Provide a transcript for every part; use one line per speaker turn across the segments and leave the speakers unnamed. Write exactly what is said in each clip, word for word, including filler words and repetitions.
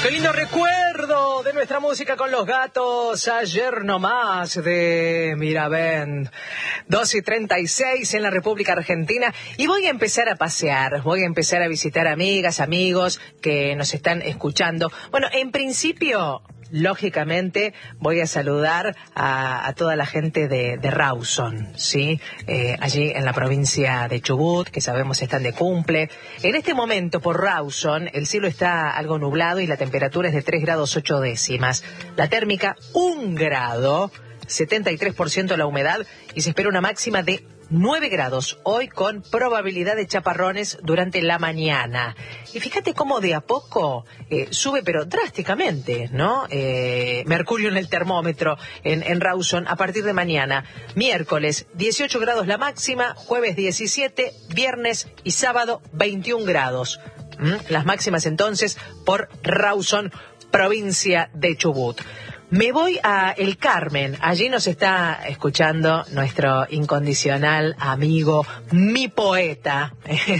Qué lindo recuerdo de nuestra música con los gatos. Ayer nomás de Miravent. dos y treinta y seis en la República Argentina. Y voy a empezar a pasear. Voy a empezar a visitar amigas, amigos que nos están escuchando. Bueno, en principio, lógicamente, voy a saludar a, a toda la gente de, de Rawson, ¿sí? Eh, allí en la provincia de Chubut, que sabemos están de cumple. En este momento, por Rawson, el cielo está algo nublado y la temperatura es de tres grados ocho décimas. La térmica, un grado, setenta y tres por ciento la humedad y se espera una máxima de nueve grados, hoy con probabilidad de chaparrones durante la mañana. Y fíjate cómo de a poco eh, sube, pero drásticamente, ¿no? Eh, mercurio en el termómetro en, en Rawson a partir de mañana. Miércoles, dieciocho grados la máxima, jueves diecisiete, viernes y sábado veintiún grados. ¿Mm? Las máximas entonces por Rawson, provincia de Chubut. Me voy a El Carmen, allí nos está escuchando nuestro incondicional amigo, mi poeta,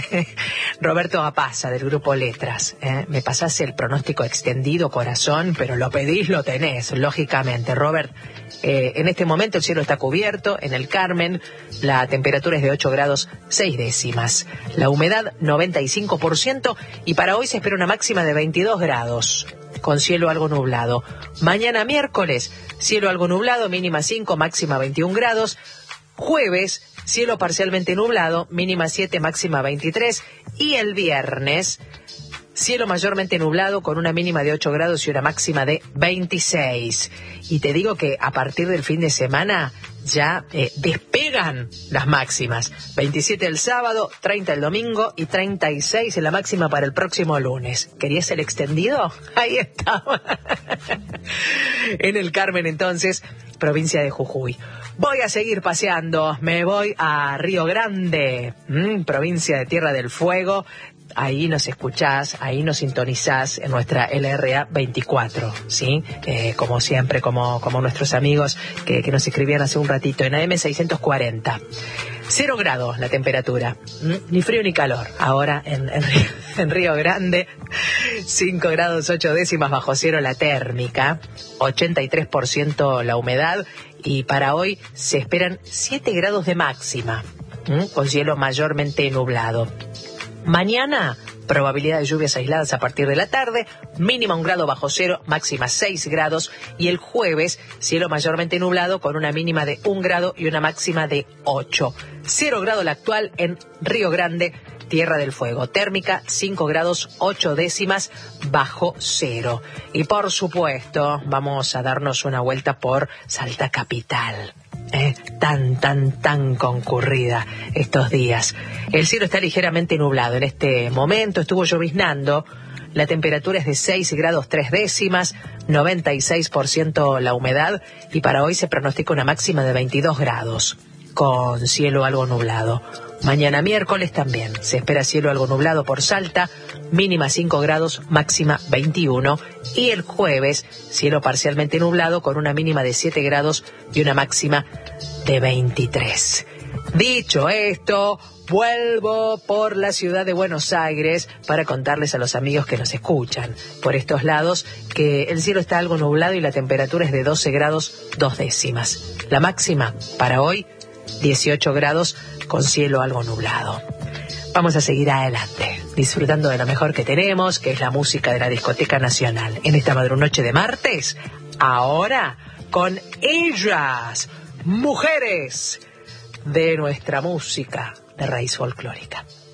Roberto Apaza, del grupo Letras. ¿eh? Me pasás el pronóstico extendido, corazón, pero lo pedís, lo tenés, lógicamente. Robert, eh, en este momento el cielo está cubierto, en El Carmen la temperatura es de ocho grados seis décimas, la humedad noventa y cinco por ciento y para hoy se espera una máxima de veintidós grados. Con cielo algo nublado. Mañana miércoles, cielo algo nublado, mínima cinco, máxima veintiún grados. Jueves, cielo parcialmente nublado, mínima siete, máxima veintitrés. Y el viernes, cielo mayormente nublado con una mínima de ocho grados y una máxima de veintiséis. Y te digo que a partir del fin de semana ya eh, despegan las máximas. veintisiete el sábado, treinta el domingo y treinta y seis en la máxima para el próximo lunes. ¿Querías el extendido? Ahí estaba. En El Carmen entonces, provincia de Jujuy. Voy a seguir paseando, me voy a Río Grande, ¿m? provincia de Tierra del Fuego. Ahí nos escuchás, ahí nos sintonizás en nuestra L R A veinticuatro, ¿sí? Eh, como siempre, como, como nuestros amigos que, que nos escribían hace un ratito, en A M seiscientos cuarenta. Cero grados la temperatura, ¿m? Ni frío ni calor. Ahora en, en, Río, en Río Grande, cinco grados ocho décimas bajo cero la térmica, ochenta y tres por ciento la humedad y para hoy se esperan siete grados de máxima, ¿m? Con cielo mayormente nublado. Mañana, probabilidad de lluvias aisladas a partir de la tarde, mínima un grado bajo cero, máxima seis grados, y el jueves, cielo mayormente nublado con una mínima de un grado y una máxima de ocho. Cero grado la actual en Río Grande, Tierra del Fuego. Térmica cinco grados ocho décimas bajo cero. Y por supuesto, vamos a darnos una vuelta por Salta Capital. Eh, tan, tan, tan concurrida estos días. El cielo está ligeramente nublado. En este momento estuvo lloviznando. La temperatura es de seis grados tres décimas, noventa y seis por ciento la humedad y para hoy se pronostica una máxima de veintidós grados, con cielo algo nublado. Mañana miércoles también se espera cielo algo nublado por Salta, mínima cinco grados, máxima veintiuno. Y el jueves, cielo parcialmente nublado con una mínima de siete grados y una máxima de veintitrés. Dicho esto, vuelvo por la ciudad de Buenos Aires para contarles a los amigos que nos escuchan por estos lados que el cielo está algo nublado y la temperatura es de doce grados dos décimas. La máxima para hoy, dieciocho grados con cielo algo nublado. Vamos a seguir adelante, disfrutando de lo mejor que tenemos, que es la música de la Discoteca Nacional. En esta madrunoche de martes, ahora con ellas, mujeres de nuestra música de raíz folclórica.